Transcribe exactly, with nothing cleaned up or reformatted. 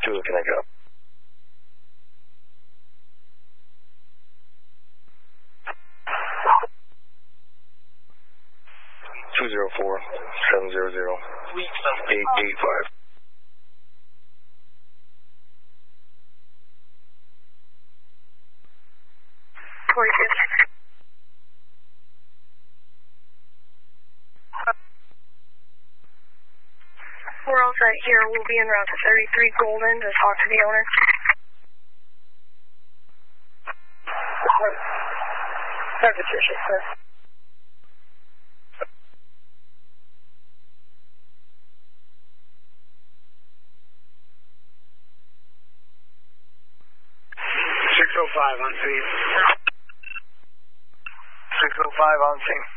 two, can I go? two zero four, seven zero zero, eight eight five. forty-six. We're all set here. We'll be en route to thirty-three Golden to talk to the owner. Hi, Patricia, sir. six oh five on scene. six oh five on scene.